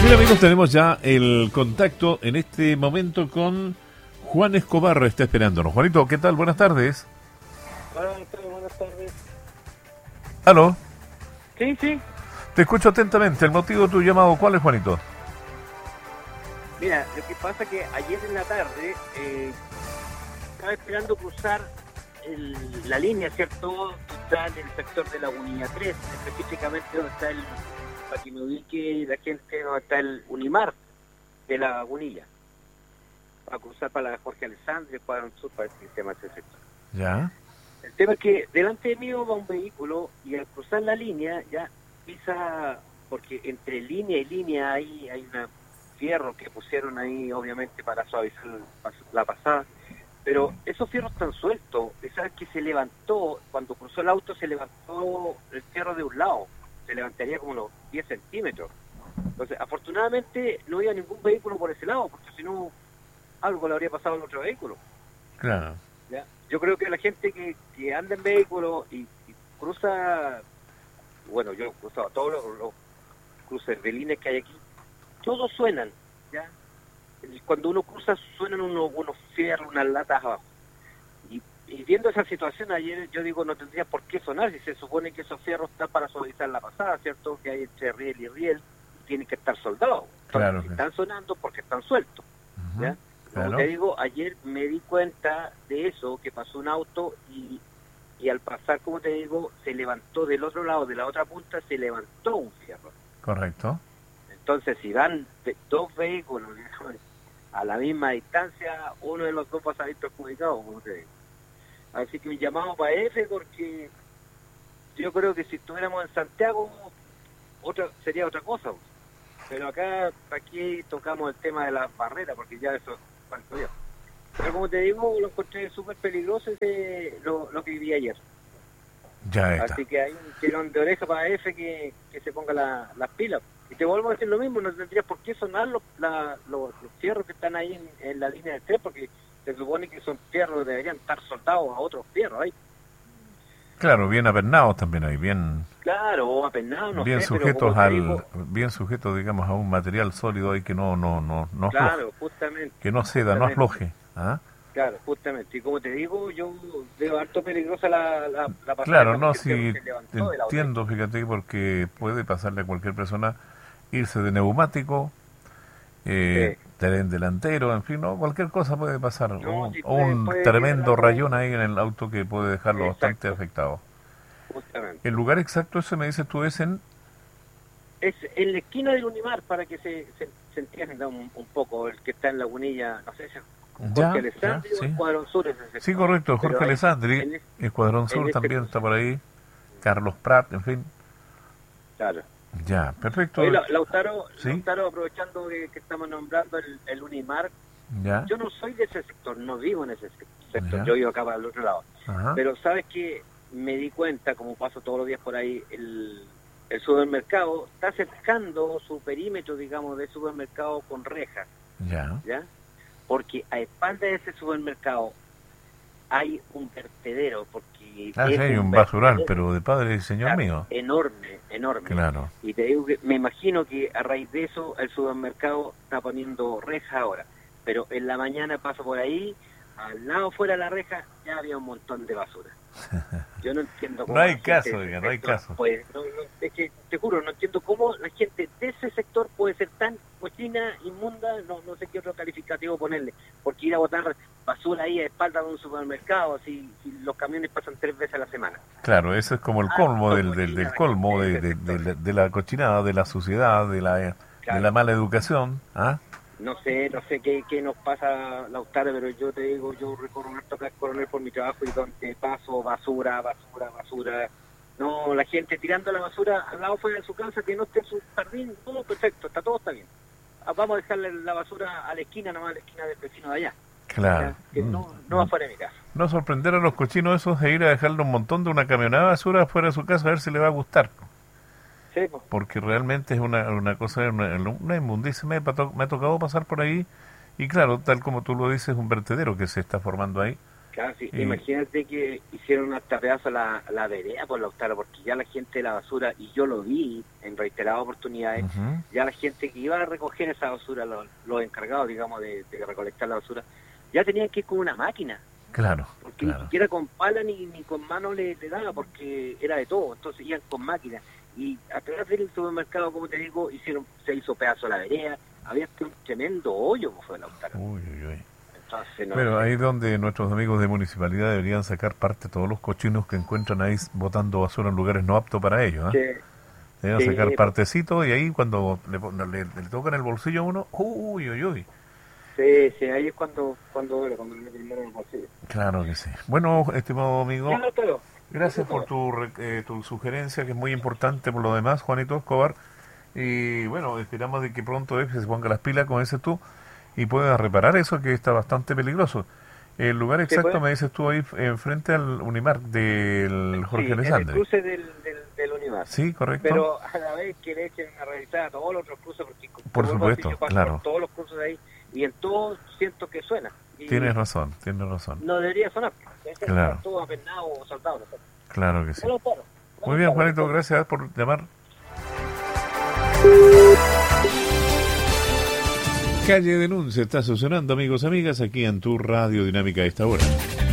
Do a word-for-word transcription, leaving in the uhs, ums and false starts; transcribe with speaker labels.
Speaker 1: Bien, amigos, tenemos ya el contacto en este momento con Juan Escobar, está esperándonos. Juanito, ¿qué tal? Buenas tardes.
Speaker 2: Hola, Antonio, buenas tardes.
Speaker 1: ¿Aló?
Speaker 2: Sí, sí.
Speaker 1: Te escucho atentamente. El motivo de tu llamado, ¿cuál es, Juanito?
Speaker 2: Mira, lo que pasa es que ayer en la tarde eh, estaba esperando cruzar el, la línea, ¿cierto? Que está en el sector de Lagunilla tres, específicamente donde está el, para que me ubique la gente, donde está el Unimar de la Lagunilla. Para cruzar para la Jorge Alessandri, para un sur, para que se llama ese sector.
Speaker 1: Ya.
Speaker 2: El tema es que delante de mí va un vehículo y al cruzar la línea ya pisa, porque entre línea y línea hay, hay un fierro que pusieron ahí obviamente para suavizar la pasada, pero esos fierros están sueltos. Sabes que se levantó, cuando cruzó el auto se levantó el fierro de un lado, se levantaría como unos diez centímetros. Entonces afortunadamente no había ningún vehículo por ese lado, porque si no algo le habría pasado al otro vehículo.
Speaker 1: Claro.
Speaker 2: ¿Ya? Yo creo que la gente que, que anda en vehículo y, y cruza, bueno, yo he cruzado todos los, los cruces de líneas que hay aquí, todos suenan, ¿ya? Cuando uno cruza suenan unos, unos fierros, unas latas abajo. Y, y viendo esa situación ayer, yo digo, no tendría por qué sonar, si se supone que esos fierros están para suavizar la pasada, ¿cierto? Que hay entre riel y riel, y tienen que estar soldados. Entonces,
Speaker 1: Claro.
Speaker 2: si están sonando porque están sueltos,
Speaker 1: Uh-huh.
Speaker 2: ¿ya? Como
Speaker 1: Claro.
Speaker 2: te digo, ayer me di cuenta de eso, que pasó un auto y, y al pasar, como te digo, se levantó del otro lado, de la otra punta, se levantó un fierro.
Speaker 1: Correcto.
Speaker 2: Entonces, si van de- dos vehículos a la misma distancia, uno de los dos va a salir perjudicado, como te digo. Así que un llamado para F, porque yo creo que si estuviéramos en Santiago, otra sería otra cosa. Pero acá, aquí tocamos el tema de las barreras, porque ya eso faltó ya. Pero como te digo, lo encontré súper peligroso ese, lo, lo que viví ayer.
Speaker 1: Ya está.
Speaker 2: Así que hay un tirón de oreja para F que, que se ponga la- las pilas. Y te vuelvo a decir lo mismo, no tendrías por qué sonar los, la- los, los fierros que están ahí en, en la línea de tres, porque se supone que son fierros, deberían estar soldados a otros fierros ahí.
Speaker 1: Claro, bien apernados también ahí, bien,
Speaker 2: Claro, o apenados, no
Speaker 1: bien
Speaker 2: sé, pero
Speaker 1: sujetos
Speaker 2: como te
Speaker 1: al,
Speaker 2: digo,
Speaker 1: bien sujetos, digamos, a un material sólido ahí que no, no, no, no afloje,
Speaker 2: claro, justamente.
Speaker 1: que no ceda, no
Speaker 2: justamente.
Speaker 1: afloje. ¿Ah?
Speaker 2: Claro, justamente. Y como te digo, yo veo harto peligrosa la, la, la pasada.
Speaker 1: Claro, no,
Speaker 2: porque
Speaker 1: sí,
Speaker 2: se levantó del auto.
Speaker 1: entiendo, fíjate, porque puede pasarle a cualquier persona irse de neumático, eh,
Speaker 2: Sí.
Speaker 1: tren delantero, en fin, no, cualquier cosa puede pasar.
Speaker 2: No,
Speaker 1: o
Speaker 2: sí
Speaker 1: o
Speaker 2: puede-
Speaker 1: un
Speaker 2: puede
Speaker 1: tremendo
Speaker 2: quedar algo-
Speaker 1: rayón ahí en el auto que puede dejarlo bastante
Speaker 2: Exacto.
Speaker 1: afectado.
Speaker 2: Justamente.
Speaker 1: El lugar exacto, ese me dices tú, es en...
Speaker 2: Es en la esquina del Unimar, para que se, se, se entienda un, un poco, el que está en Lagunilla, no sé si es Jorge
Speaker 1: Ya,
Speaker 2: Alessandri
Speaker 1: ya,
Speaker 2: o
Speaker 1: sí.
Speaker 2: el Cuadrón Sur. Es ese
Speaker 1: Sí,
Speaker 2: sector.
Speaker 1: correcto,
Speaker 2: Pero
Speaker 1: Jorge
Speaker 2: ahí,
Speaker 1: Alessandri,
Speaker 2: en es-
Speaker 1: Escuadrón Sur
Speaker 2: en este
Speaker 1: también
Speaker 2: cruce.
Speaker 1: está por ahí, Carlos Prat, en fin.
Speaker 2: Claro.
Speaker 1: Ya, perfecto.
Speaker 2: Oye, La- Lautaro,
Speaker 1: Sí.
Speaker 2: Lautaro, aprovechando que, que estamos nombrando el, el Unimar,
Speaker 1: Ya,
Speaker 2: yo no soy de ese sector, no vivo en ese sector,
Speaker 1: Ya.
Speaker 2: yo vivo acá para el otro lado.
Speaker 1: ajá,
Speaker 2: Pero sabes que me di cuenta, como paso todos los días por ahí, el, el supermercado está cercando su perímetro, digamos, de supermercado con rejas,
Speaker 1: ya,
Speaker 2: ¿ya? Porque a espaldas de ese supermercado hay un vertedero, porque
Speaker 1: ah, sí,
Speaker 2: es
Speaker 1: hay un basural,
Speaker 2: vertedero,
Speaker 1: pero de padre y señor
Speaker 2: claro,
Speaker 1: mío.
Speaker 2: enorme, enorme.
Speaker 1: Claro,
Speaker 2: Y te digo que me imagino que a raíz de eso el supermercado está poniendo reja ahora. Pero en la mañana paso por ahí, al lado fuera de la reja ya había un montón de basura. Yo no entiendo cómo
Speaker 1: No hay
Speaker 2: la gente
Speaker 1: caso,
Speaker 2: de ese
Speaker 1: oiga, no hay
Speaker 2: sector
Speaker 1: caso.
Speaker 2: puede- no, no, es que te juro, no entiendo cómo la gente de ese sector puede ser tan cochina, inmunda, no, no sé qué otro calificativo ponerle. Porque ir a botar basura ahí a espaldas de un supermercado, si, si los camiones pasan tres veces a la semana.
Speaker 1: claro, eso es como el
Speaker 2: Ah,
Speaker 1: colmo
Speaker 2: no,
Speaker 1: del, del, del
Speaker 2: cochina,
Speaker 1: colmo de,
Speaker 2: ese
Speaker 1: de,
Speaker 2: sector.
Speaker 1: de la- de la cochinada, de la suciedad, de la, de
Speaker 2: Claro.
Speaker 1: la mala educación. ¿Ah?
Speaker 2: No sé, no sé qué, qué nos pasa, Lautaro, pero yo te digo, yo recorro harto acá Coronel por mi trabajo y donde paso basura, basura, basura. No, la gente tirando la basura al lado fuera de su casa, que no esté en su jardín, todo perfecto, está todo está bien. Ah, vamos a dejarle la basura a la esquina, nomás a la esquina del vecino de allá.
Speaker 1: Claro.
Speaker 2: Ya, que no, no va fuera de mi casa.
Speaker 1: No sorprender a los cochinos esos de ir a dejarle un montón de una camioneta de basura fuera de su casa a ver si le va a gustar.
Speaker 2: Sí, pues.
Speaker 1: Porque realmente es una, una cosa, una, una inmundicia. Me, ha to- me ha tocado pasar por ahí y claro, tal como tú lo dices, un vertedero que se está formando ahí.
Speaker 2: Claro, sí.
Speaker 1: Y-
Speaker 2: Imagínate que hicieron hasta pedazo la, la vereda por Lautaro, porque ya la gente de la basura, y yo lo vi en reiteradas oportunidades,
Speaker 1: Ujú.
Speaker 2: ya la gente que iba a recoger esa basura, los, los encargados, digamos, de, de recolectar la basura, ya tenían que ir con una máquina,
Speaker 1: Claro,
Speaker 2: porque
Speaker 1: claro.
Speaker 2: ni siquiera con pala ni, ni con mano le, le daba, porque era de todo, entonces iban con máquina. Y atrás del supermercado, como te digo, hicieron se hizo pedazo la vereda, había un tremendo hoyo como fue Lautaro.
Speaker 1: Uy, uy, uy.
Speaker 2: Entonces, no
Speaker 1: Pero
Speaker 2: sé.
Speaker 1: ahí es donde nuestros amigos de municipalidad deberían sacar parte todos los cochinos que encuentran ahí botando basura en lugares no aptos para ellos. ¿Ah?
Speaker 2: que-
Speaker 1: Deberían
Speaker 2: Sí,
Speaker 1: sacar
Speaker 2: pues.
Speaker 1: partecitos y ahí cuando le, pon- le, le tocan el bolsillo a uno, uy, uy, uy.
Speaker 2: Sí, sí, ahí es cuando, cuando, duele, cuando le primero en el bolsillo.
Speaker 1: Claro que sí. Bueno, estimado amigo,
Speaker 2: Ya, Lautaro.
Speaker 1: gracias por tu, re- eh, tu sugerencia, que es muy importante por lo demás, Juanito Escobar. Y bueno, esperamos de que pronto eh, se ponga las pilas, como dices tú, y pueda reparar eso que está bastante peligroso. El lugar exacto,
Speaker 2: pues.
Speaker 1: me dices tú, ahí enfrente al Unimar del Jorge
Speaker 2: Sí, en el
Speaker 1: Alessandri.
Speaker 2: cruce del, del, del Univar.
Speaker 1: Sí, correcto.
Speaker 2: Pero a la vez que le echen a revisar a todos los otros cruces, porque te
Speaker 1: Por
Speaker 2: vuelvo a decir,
Speaker 1: supuesto,
Speaker 2: yo paso
Speaker 1: claro.
Speaker 2: por todos los cruces de ahí, y en todos siento que suena. Y
Speaker 1: Tienes razón, tienes razón.
Speaker 2: no debería sonar. Debe ser
Speaker 1: Claro.
Speaker 2: todo apenado o saltado. No sé.
Speaker 1: Claro que sí.
Speaker 2: Ya, Lautaro. Ya,
Speaker 1: Muy bien,
Speaker 2: Lautaro.
Speaker 1: Juanito, gracias por llamar. Calle Denuncia está sonando, amigos, amigas, aquí en tu Radio Dinámica a esta hora.